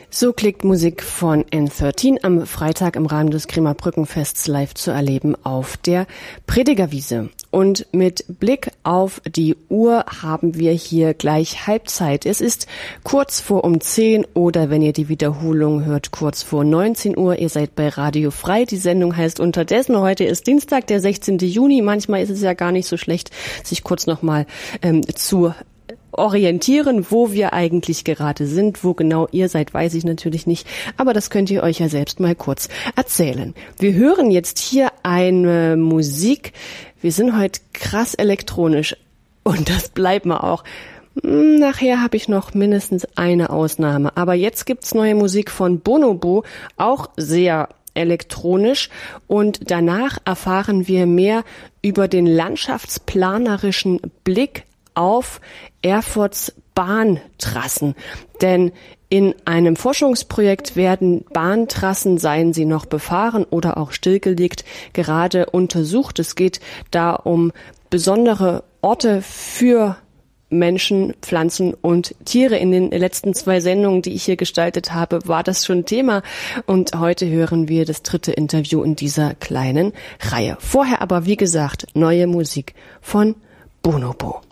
So klingt Musik von N13 am Freitag im Rahmen des Kremer Brückenfests live zu erleben auf der Predigerwiese. Und mit Blick auf die Uhr haben wir hier gleich Halbzeit. Es ist kurz vor 10 oder wenn ihr die Wiederholung hört, kurz vor 19 Uhr. Ihr seid bei Radio Frei. Die Sendung heißt Unterdessen. Heute ist Dienstag, der 16. Juni. Manchmal ist es ja gar nicht so schlecht, sich kurz nochmal zu orientieren, wo wir eigentlich gerade sind. Wo genau ihr seid, weiß ich natürlich nicht, aber das könnt ihr euch ja selbst mal kurz erzählen. Wir hören jetzt hier eine Musik. Wir sind heute krass elektronisch und das bleiben wir auch. Nachher habe ich noch mindestens eine Ausnahme, aber jetzt gibt's neue Musik von Bonobo, auch sehr elektronisch, und danach erfahren wir mehr über den landschaftsplanerischen Blick auf Erfurts Bahntrassen. Denn in einem Forschungsprojekt werden Bahntrassen, seien sie noch befahren oder auch stillgelegt, gerade untersucht. Es geht da um besondere Orte für Menschen, Pflanzen und Tiere. In den letzten 2 Sendungen, die ich hier gestaltet habe, war das schon Thema. Und heute hören wir das 3. Interview in dieser kleinen Reihe. Vorher aber, wie gesagt, neue Musik von Bonobo.